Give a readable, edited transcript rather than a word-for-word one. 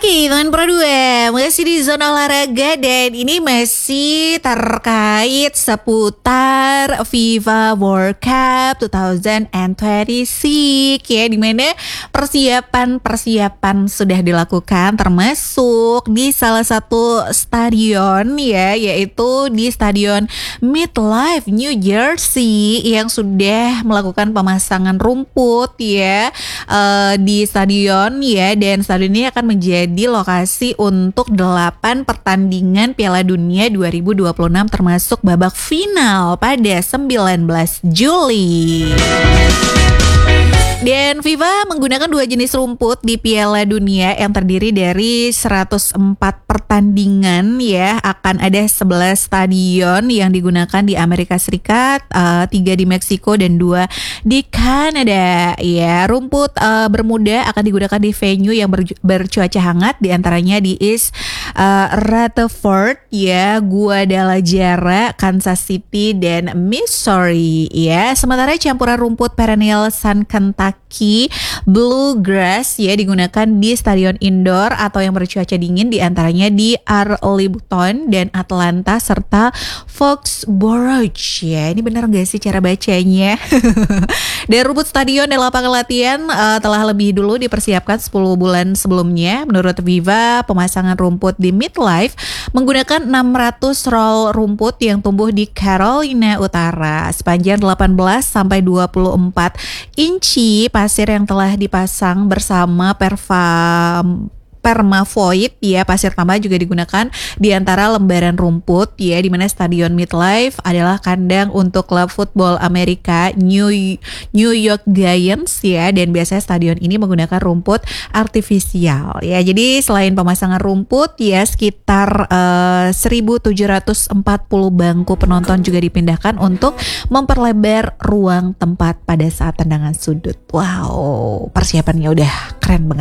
Oke, teman Pro 2 masih di zona olahraga dan ini masih terkait seputar FIFA World Cup 2026 ya, dimana persiapan sudah dilakukan termasuk di salah satu stadion ya, yaitu di Stadion MetLife New Jersey yang sudah melakukan pemasangan rumput ya di stadion ya, dan stadion ini akan menjadi lokasi untuk 8 pertandingan Piala Dunia 2026 termasuk babak final pada 19 Juli. Dan FIFA menggunakan 2 jenis rumput di Piala Dunia yang terdiri dari 104 pertandingan ya. Akan ada 11 stadion yang digunakan di Amerika Serikat, 3 di Meksiko dan 2 di Kanada ya. Rumput Bermuda akan digunakan di venue yang bercuaca hangat, diantaranya di East Rutherford ya, Guadalajara, Kansas City dan Missouri ya. Sementara campuran rumput perennial Sun Kentucky Bluegrass ya digunakan di stadion indoor atau yang bercuaca dingin, diantaranya di Arlington dan Atlanta serta Foxborough ya. Ini benar gak sih cara bacanya? Dan rumput stadion dan lapangan latihan telah lebih dulu dipersiapkan 10 bulan sebelumnya. Menurut FIFA, pemasangan rumput di MetLife menggunakan 600 roll rumput yang tumbuh di Carolina Utara sepanjang 18 sampai 24 inci. Pasir yang telah dipasang bersama permavoid ya, pasir tambah juga digunakan di antara lembaran rumput ya, di mana Stadion MetLife adalah kandang untuk klub football Amerika New York Giants ya, dan biasanya stadion ini menggunakan rumput artifisial ya. Jadi selain pemasangan rumput ya, sekitar 1.740 bangku penonton juga dipindahkan untuk memperlebar ruang tempat pada saat tendangan sudut. Wow, persiapannya udah keren banget.